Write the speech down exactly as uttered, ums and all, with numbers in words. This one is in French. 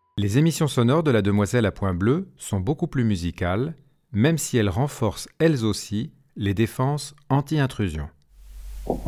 Les émissions sonores de la demoiselle à point bleu sont beaucoup plus musicales, même si elles renforcent elles aussi les défenses anti-intrusion.